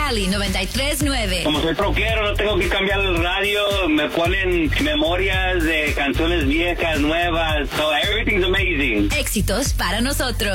Cali 93.9. Como soy troquero, no tengo que cambiar el radio. Me ponen memorias de canciones viejas, nuevas. So everything's amazing. Éxitos para nosotros.